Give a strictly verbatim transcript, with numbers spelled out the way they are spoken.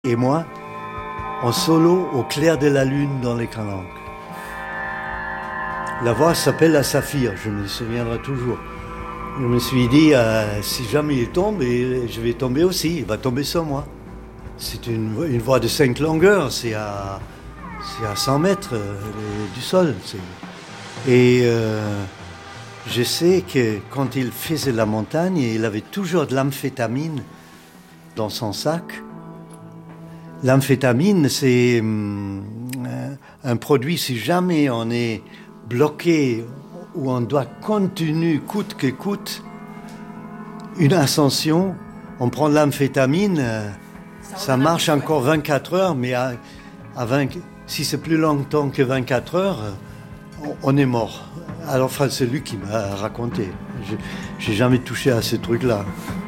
Et moi, en solo au clair de la lune dans les calanques. La voix s'appelle la Saphir, je me souviendrai toujours. Je me suis dit, euh, si jamais il tombe, et je vais tomber aussi, il va tomber sur moi. C'est une, une voix de cinq longueurs, c'est à, c'est à cent mètres euh, du sol. C'est... Et euh, je sais que quand il faisait la montagne, il avait toujours de l'amphétamine dans son sac. L'amphétamine, c'est hum, un produit, si jamais on est bloqué ou on doit continuer coûte que coûte une ascension, on prend l'amphétamine, euh, ça marche encore vingt-quatre heures, mais à, à vingt, si c'est plus longtemps que vingt-quatre heures, on, on est mort. Alors, enfin, c'est lui qui m'a raconté. Je n'ai jamais touché à ce truc-là.